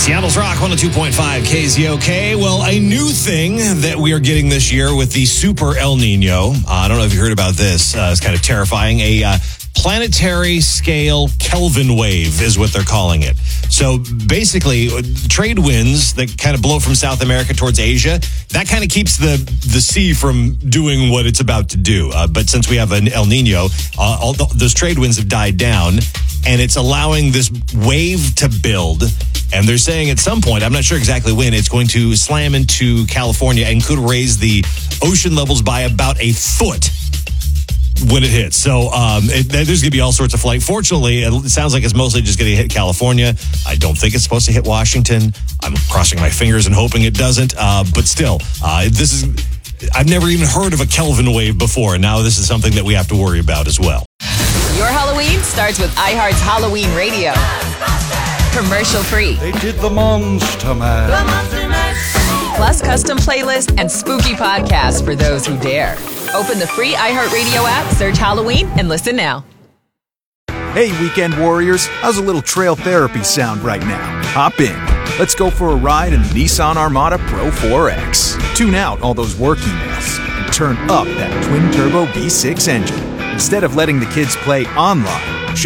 Seattle's Rock 102.5 KZOK. Well, a new thing that we are getting this year with the Super El Nino. I don't know if you heard about this. It's kind of terrifying. A planetary scale Kelvin wave is what they're calling it. So basically, trade winds that kind of blow from South America towards Asia, that kind of keeps the sea from doing what it's about to do. But since we have an El Nino, all those trade winds have died down, and it's allowing this wave to build. And they're saying at some point, I'm not sure exactly when, it's going to slam into California and could raise the ocean levels by about a foot when it hits. So there's going to be all sorts of flight. Fortunately, it sounds like it's mostly just going to hit California. I don't think it's supposed to hit Washington. I'm crossing my fingers and hoping it doesn't. But still, I've never even heard of a Kelvin wave before. And now this is something that we have to worry about as well. Your Halloween starts with iHeart's Halloween Radio. Commercial free. They did the Monster Mash. Plus custom playlists and spooky podcasts for those who dare. Open the free iHeartRadio app, search Halloween, and listen now. Hey, weekend warriors. How's a little trail therapy sound right now? Hop in. Let's go for a ride in the Nissan Armada Pro 4X. Tune out all those work emails and turn up that twin-turbo V6 engine. Instead of letting the kids play online,